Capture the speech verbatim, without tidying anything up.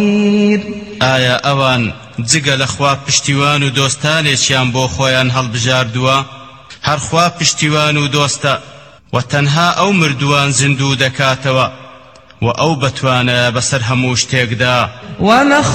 ئایا ئەوان جگە لە خوا پشتیوان و دۆستانێکیان بۆ خۆیان هەڵبژاردووە؟ هەر خوا پشتیوان و دۆستە و تەنها ئەو مردووان زیندوو دەکاتەوە و ئەو بەتوانە بەسەر هەموو شتێکدا.